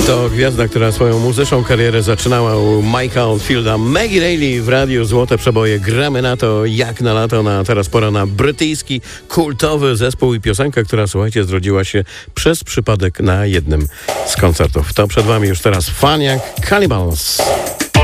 To gwiazda, która swoją muzyczną karierę zaczynała u Mike'a Oldfielda. Maggie Reilly w radiu Złote Przeboje. Gramy na to jak na lato. Teraz pora na brytyjski, kultowy zespół i piosenkę, która, słuchajcie, zrodziła się przez przypadek na jednym z koncertów. To przed wami już teraz Faniak Cannibals.